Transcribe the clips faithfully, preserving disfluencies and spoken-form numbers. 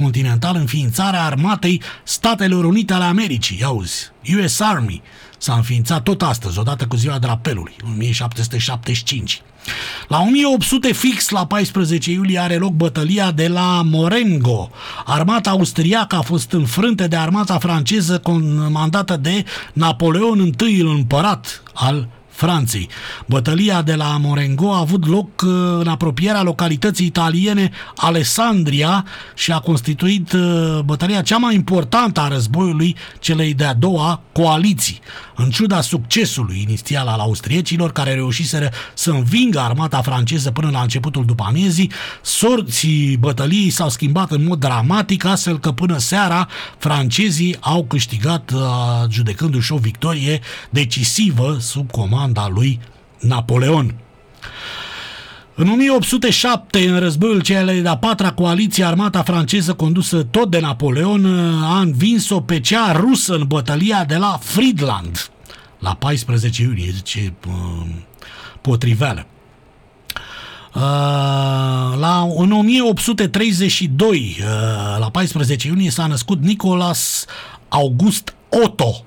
continental înființarea armatei Statelor Unite ale Americii. Iauzi, U S Army s-a înființat tot astăzi, odată cu ziua drapelului, în o mie șapte sute șaptezeci și cinci. La o mie opt sute fix, la paisprezece iulie, are loc bătălia de la Marengo. Armata austriacă a fost înfrântă de armata franceză comandată de Napoleon I, împărat al Franței. Bătălia de la Marengo a avut loc în apropierea localității italiene Alessandria și a constituit bătălia cea mai importantă a războiului celei de-a doua coaliții. În ciuda succesului inițial al austriecilor, care reușiseră să învingă armata franceză până la începutul după amiezii, sorții bătăliei s-au schimbat în mod dramatic, astfel că până seara francezii au câștigat, judecându-și o victorie decisivă sub comanda lui Napoleon. În o mie opt sute șapte, în războiul celei de-a patra coaliție, armata franceză condusă tot de Napoleon a învins-o pe cea rusă în bătălia de la Friedland, la paisprezece iunie, zice potriveală. La, în o mie opt sute treizeci și doi, la paisprezece iunie, s-a născut Nicolaus August Otto,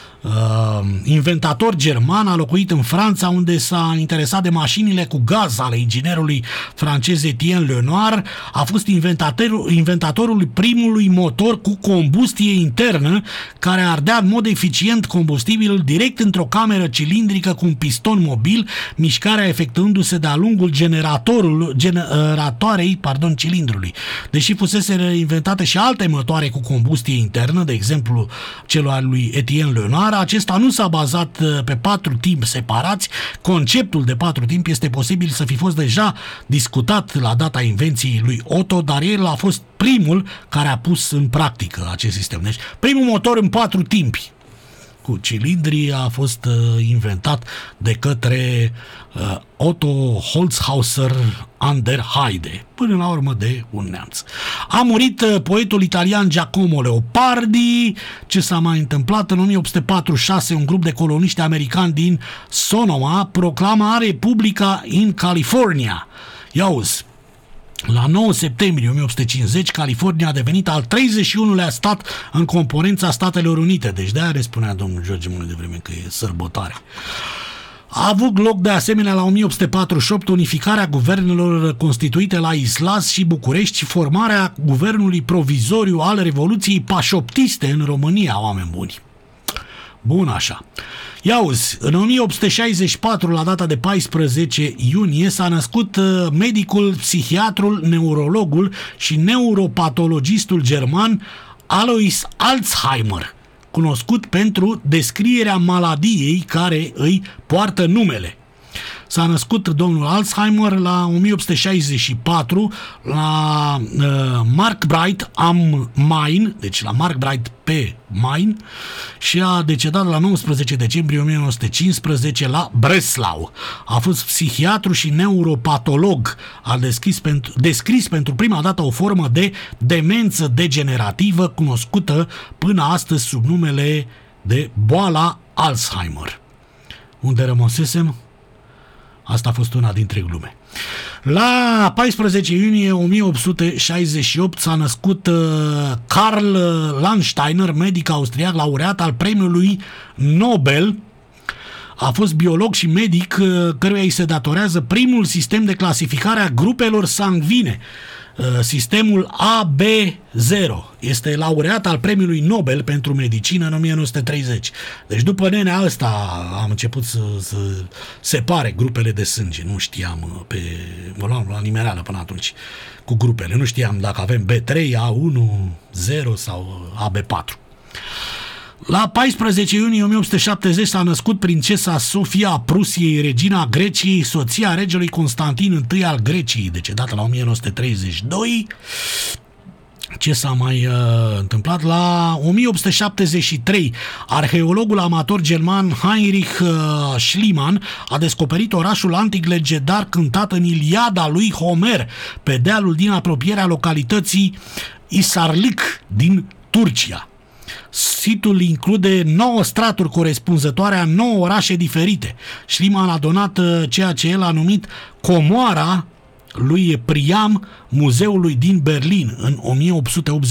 Uh, inventator german, a locuit în Franța, unde s-a interesat de mașinile cu gaz ale inginerului francez Etienne Lenoir. A fost inventatorul, inventatorul primului motor cu combustie internă care ardea în mod eficient combustibilul direct într-o cameră cilindrică cu un piston mobil, mișcarea efectuându-se de-a lungul generatorul, generatoarei pardon, cilindrului. Deși fusese inventate și alte motoare cu combustie internă, de exemplu celul al lui Etienne Lenoir, acesta nu s-a bazat pe patru timpi separați. Conceptul de patru timpi este posibil să fi fost deja discutat la data invenției lui Otto, dar el a fost primul care a pus în practică acest sistem. Deci, primul motor în patru timpi cu cilindri a fost uh, inventat de către uh, Otto Holzhauser an der Heide, până la urmă de un neamț. A murit uh, poetul italian Giacomo Leopardi. Ce s-a mai întâmplat? În o mie opt sute patruzeci și șase, un grup de coloniști americani din Sonoma proclama Republica in California. Iauzi, la nouă septembrie o mie opt sute cincizeci, California a devenit al treizeci și unulea stat în componența Statelor Unite. Deci de-aia le spunea domnul George mai devreme că e sărbătoare. A avut loc de asemenea la o mie opt sute patruzeci și opt unificarea guvernelor constituite la Islas și București și formarea guvernului provizoriu al Revoluției Pașoptiste în România, oameni buni. Bun așa. Iauzi, în o mie opt sute șaizeci și patru, la data de paisprezece iunie, s-a născut medicul, psihiatrul, neurologul și neuropatologistul german Alois Alzheimer, cunoscut pentru descrierea maladiei care îi poartă numele. S-a născut domnul Alzheimer la o mie opt sute șaizeci și patru la uh, Markbreit am Main, deci la Markbreit pe Main, și a decedat la nouăsprezece decembrie o mie nouă sute cincisprezece la Breslau. A fost psihiatru și neuropatolog. A descris pentru, descris pentru prima dată o formă de demență degenerativă cunoscută până astăzi sub numele de boala Alzheimer. Unde rămăsesem? Asta a fost una dintre glume. La paisprezece iunie o mie opt sute șaizeci și opt s-a născut uh, Karl Landsteiner, medic austriac, laureat al premiului Nobel. A fost biolog și medic, uh, căruia îi se datorează primul sistem de clasificare a grupelor sanguine, uh, sistemul A B zero. Este laureat al premiului Nobel pentru medicină în o mie nouă sute treizeci. Deci după nenea ăsta am început să, să separe grupele de sânge. Nu știam pe mă luam la nimereală până atunci cu grupele. Nu știam dacă avem B trei, A unu, zero sau A B patru. La paisprezece iunie o mie opt sute șaptezeci s-a născut prințesa Sofia a Prusiei, regina Greciei, soția regelui Constantin I al Greciei, decedată la o mie nouă sute treizeci și doi. Ce s-a mai uh, întâmplat? La o mie opt sute șaptezeci și trei, arheologul amator german Heinrich uh, Schliemann a descoperit orașul antic legendar cântat în Iliada lui Homer, pe dealul din apropierea localității Isarlik din Turcia. Situl include nouă straturi corespunzătoare a nouă orașe diferite. Schliemann a donat uh, ceea ce el a numit comoara lui Priam muzeului din Berlin în o mie opt sute optzeci.